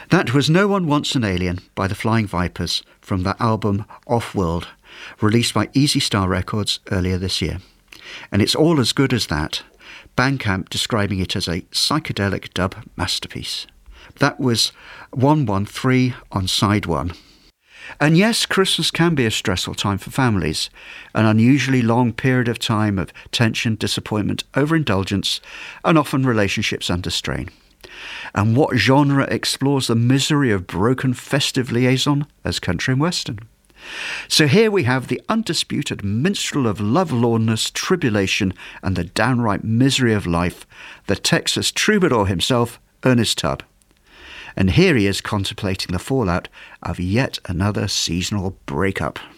That was No One Wants an Alien by the Flying Vipers from their album Off-World, released by Easy Star Records earlier this year. And it's all as good as that, Bandcamp describing it as a psychedelic dub masterpiece. That was 113 on side 1. And yes, Christmas can be a stressful time for families, an unusually long period of time of tension, disappointment, overindulgence, and often relationships under strain. And what genre explores the misery of broken festive liaison as country and western? So here we have the undisputed minstrel of lovelornness, tribulation, and the downright misery of life, the Texas troubadour himself, Ernest Tubb. And here he is contemplating the fallout of yet another seasonal breakup.